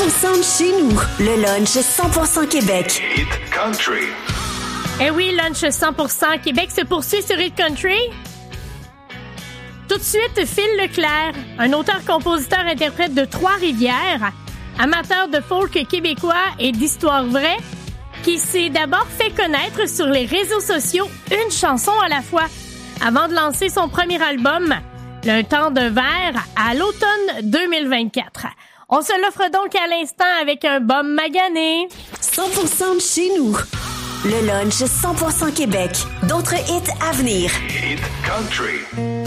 100% de chez nous. Le lunch 100% Québec. Hit Country. Eh oui, lunch 100% Québec se poursuit sur Hit Country. Tout de suite, Phil Leclerc, un auteur-compositeur-interprète de Trois-Rivières, amateur de folk québécois et d'histoire vraie, qui s'est d'abord fait connaître sur les réseaux sociaux une chanson à la fois, avant de lancer son premier album, Un temps de verre, à l'automne 2024. On se l'offre donc à l'instant avec un bum magané. 100% de chez nous. Le lunch 100% Québec. D'autres hits à venir. Hit Country.